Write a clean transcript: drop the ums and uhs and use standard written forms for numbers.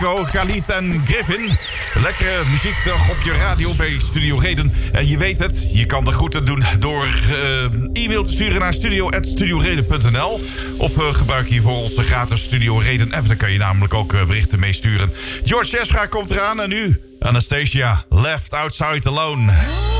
Galit en Griffin. Lekkere muziek toch op je radio bij Studio Reden. En je weet het, je kan de groeten doen door e-mail te sturen naar studio@studioreden.nl. Of gebruik hiervoor onze gratis Studio Reden app. Daar kan je namelijk ook berichten meesturen. George Ezra komt eraan en nu Anastasia, Left Outside Alone.